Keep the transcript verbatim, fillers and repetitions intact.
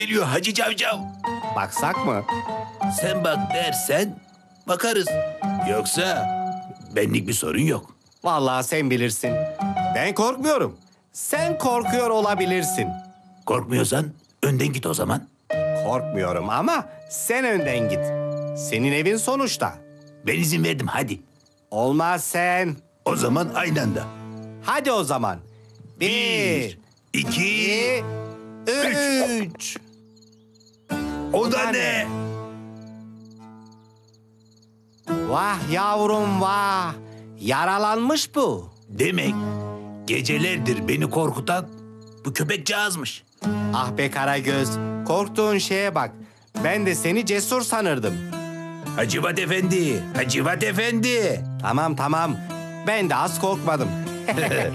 geliyor Hacı Cavcav. Baksak mı? Sen bak dersen bakarız. Yoksa benlik bir sorun yok. Vallahi sen bilirsin. Ben korkmuyorum. Sen korkuyor olabilirsin. Korkmuyorsan önden git o zaman. Korkmuyorum ama sen önden git. Senin evin sonuçta. Ben izin verdim hadi. Olmaz sen. O zaman aynı anda. Hadi o zaman. Bir, iki, iki, üç. o da ne? Vah yavrum vah. Yaralanmış bu. Demek gecelerdir beni korkutan bu köpekcağızmış. Ah be Karagöz. Korktuğun şeye bak. Ben de seni cesur sanırdım. Hacivat Efendi, Hacivat Efendi. Tamam tamam. Ben de az korkmadım.